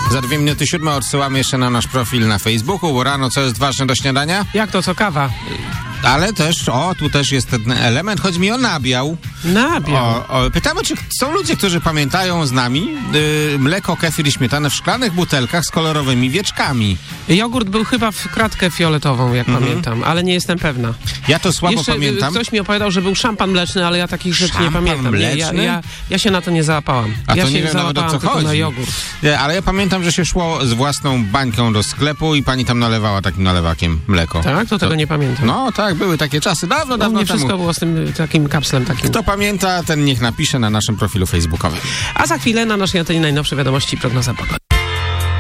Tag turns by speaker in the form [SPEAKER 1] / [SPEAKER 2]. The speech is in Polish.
[SPEAKER 1] Za 2 minuty 7 odsyłamy jeszcze na nasz profil na Facebooku, bo rano co jest ważne do śniadania?
[SPEAKER 2] Jak to, co kawa?
[SPEAKER 1] Ale też, tu też jest ten element, chodzi mi o nabiał.
[SPEAKER 2] Nabiał.
[SPEAKER 1] Pytamy, czy są ludzie, którzy pamiętają z nami mleko, kefir i śmietanę w szklanych butelkach z kolorowymi wieczkami.
[SPEAKER 2] Jogurt był chyba w kratkę fioletową, jak pamiętam, ale nie jestem pewna.
[SPEAKER 1] Ja to słabo
[SPEAKER 2] Jeszcze
[SPEAKER 1] pamiętam.
[SPEAKER 2] ktoś mi opowiadał, że był szampan mleczny, ale ja takich rzeczy nie pamiętam.
[SPEAKER 1] Mleczny?
[SPEAKER 2] Nie, ja się na to nie załapałam.
[SPEAKER 1] A
[SPEAKER 2] ja
[SPEAKER 1] to
[SPEAKER 2] się
[SPEAKER 1] nie wiem nawet, o co
[SPEAKER 2] tylko
[SPEAKER 1] chodzi.
[SPEAKER 2] na jogurt.
[SPEAKER 1] Nie, ale ja pamiętam, że się szło z własną bańką do sklepu i pani tam nalewała takim nalewakiem mleko.
[SPEAKER 2] Tak? To tego nie pamiętam.
[SPEAKER 1] No tak, były takie czasy, dawno
[SPEAKER 2] Nie
[SPEAKER 1] temu.
[SPEAKER 2] wszystko było z tym takim kapslem takim.
[SPEAKER 1] Kto pamięta, ten niech napisze na naszym profilu facebookowym.
[SPEAKER 2] A za chwilę na naszej antenie najnowsze wiadomości i prognoza pogody.